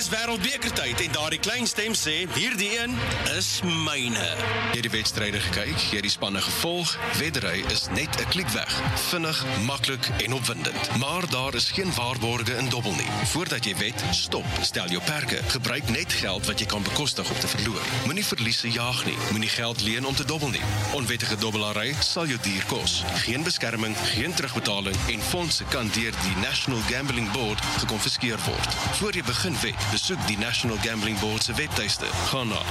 Dis wêreldbekertyd en daardie klein stem sê, hierdie een is myne. Jy het die wedstryde gekyk, jy het die spanne gevolg, weddery is net 'n klik weg. Vinnig, maklik en opwindend. Maar daar is geen waarborge in dobbel nie. Voordat jy wed, stop, stel jou perke. Gebruik net geld wat jy kan bekostig om te verloor. Moenie verliese jaag nie. Moenie geld leen om te dobbel nie. Onwettige dobbelary sal jou duur kos. Geen beskerming, geen terugbetaling en fondse kan deur die National Gambling Board gekonfiskeer word. Voor jy begin wed, besoek die National Gambling Board se webtuiste. Gaan na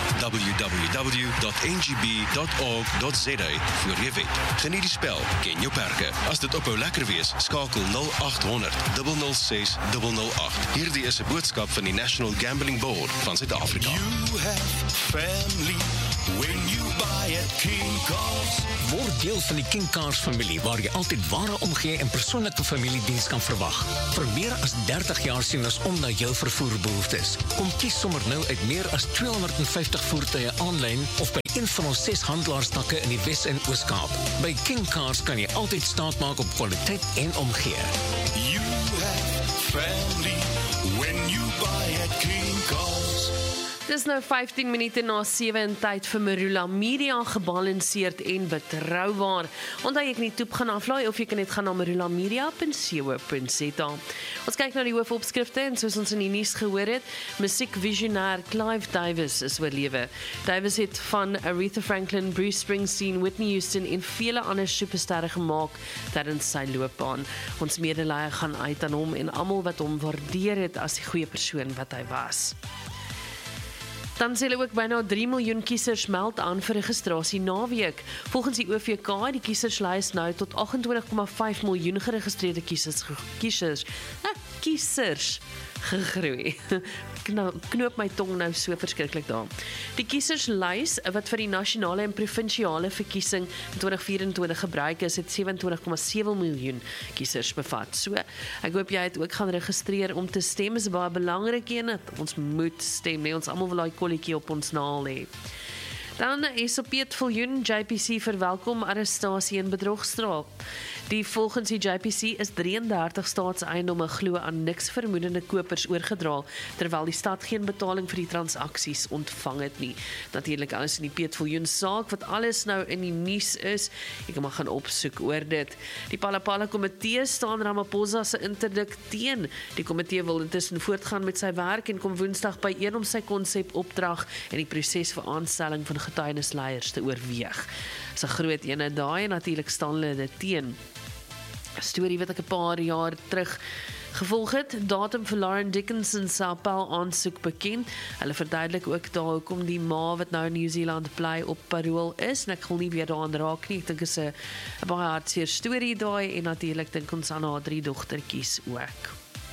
www.ngb.org.za voor jy wed. Geniet die spel, ken jou perke. As dit ophou lekker wees, skakel 0800 006 008. Hierdie is 'n boodskap van die National Gambling Board van Suid-Afrika. You have family when you buy at King Cars. Word deel van die King Cars familie, waar jy altyd ware omgee en persoonlike familiediens kan verwag. Vir meer as 30 jaar sien ons om na jou vervoerbehoeftes. Kom kies sommer nou uit meer as 250 voertuie aanlyn of by een van ons 6 handelaarstakke in die Wes- en Oos-Kaap. By King Cars kan jy altyd staat maak op kwaliteit en omgee. You have family when you buy at King Cars. Dis nou 15 minute na 7 en tyd vir Marula Media, gebalanseerd en betroubaar. Onthou jy kan die toep gaan aflaai of jy kan net gaan na marulamedia.co.za. Ons kyk na die hoofopskrifte en soos ons in die nuus gehoor het, musiekvisionêr Clive Davis is oorlewe. Davis het van Aretha Franklin, Bruce Springsteen, Whitney Houston en vele ander supersterre gemaak tydens sy loopbaan. Ons medelee gaan uit aan hom en almal wat hom waardeer het as die goeie persoon wat hy was. Dan sê hulle ook byna 3 miljoen kiesers meld aan vir registrasie naweek. Volgens die OVK, die kieserslys nou tot 28,5 miljoen geregistreerde kiesers gegroei. Knoop my tong nou so verskriklik daar. Die kieserslys wat vir die nasionale en provinsiale verkiesing in 2024 gebruik is, het 27,7 miljoen kiesers bevat. So, ek hoop jy het ook gaan registreer om te stem. Is baie belangrik een. Ons moet stem, nee, ons almal wil daai kolletjie op ons naal hê. Dan is op Piet Viljoen, JPC verwelkom arrestasie en bedrogstraat. Volgens die JPC is 33 staatseiendomme glo aan niks vermoedende kopers oorgedra, terwyl die stad geen betaling vir die transaksies ontvang het nie. Natuurlik alles in die Piet Viljoen saak, wat alles nou in die nuus is. Ek kan maar gaan opsoek oor dit. Die Palapala komitee staan Ramaphosa se interdik teen. Die komitee wil intussen voortgaan met sy werk en kom Woensdag byeen om sy konsepopdrag en die proses vir aanstelling van getuienisleiers te oorweeg. Dis 'n groot ene daai en natuurlik staan hulle dit teen. 'n Storie wat ek 'n paar jaar terug gevolg het, datum vir Lauren Dickinson se appel aansoek bekend. Hulle verduidelik ook daar hoekom die ma wat nou in Nieu-Seeland bly op parol is, en ek wil nie weer daaraan raak nie. Ek dink is 'n baie hartseer storie daai en natuurlik dink ons aan haar 3 dogtertjies ook.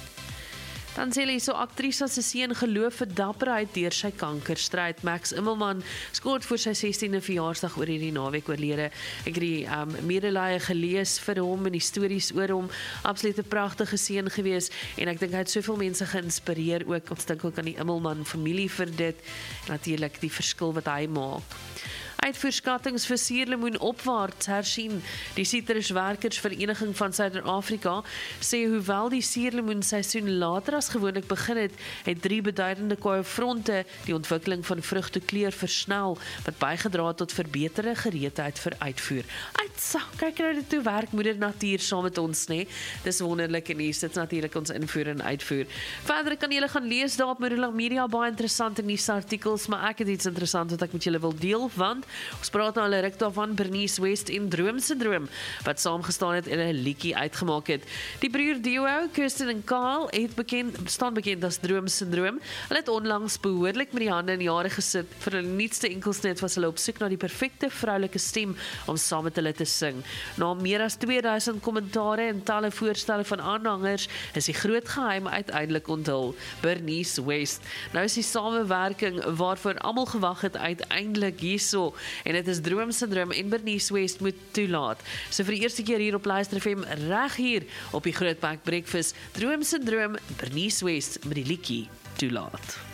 Dan sê hulle so, aktrise se seun geloof vir dapperheid deur sy kankerstryd. Max Immelman skort voor sy 16de verjaarsdag oor hierdie naweek oorlede. Ek het die medelee gelees vir hom en die stories oor hom. Absoluut 'n pragtige seun gewees en ek dink hy het soveel mense geïnspireer ook. Ons dink ook aan die Immelman familie vir dit. Natuurlik die verskil wat hy maak. Uitvoerskattings vir suurlemoen opwaarts hersien. Die Sitruswerkersvereniging van Suid-Afrika sê hoewel die suurlemoenseisoen later as gewoonlik begin het, het 3 beduidende fronte die ontwikkeling van vrugtekleur versnel, wat bygedra het tot verbeterde gereedheid vir uitvoer. Kyk nou dit toe werk moeder natuur saam met ons, nee. Dis wonderlik nuus. Dit is natuurlik ons invoer en uitvoer. Verder kan julle gaan lees daar op Marula Media, baie interessante nuusartikels, maar ek het iets interessant wat ek met julle wil deel, want ons praat nou al 'n ruk daarvan, Bernice West en Droom, wat saamgestaan het en 'n liedjie uitgemaak het. Die broer duo, Kirsten en Carl, staan bekend as Droom. Hulle het onlangs behoorlik met die hande in die hare gesit. Vir hulle nuutste enkelsnit was hulle op soek na die perfekte vroulike stem om saam met hulle te sing. Na meer as 2000 kommentare en talle voorstelle van aanhangers is die groot geheim uiteindelik onthul. Bernice West. Nou is die samewerking waarvoor almal gewag het uiteindelik hierso. En dit is Droom en Bernice West moet toelaat. So vir die eerste keer hier op Luister FM, reg hier op die Grootbank Breakfast, Droom, Bernice West met die liedjie toelaat.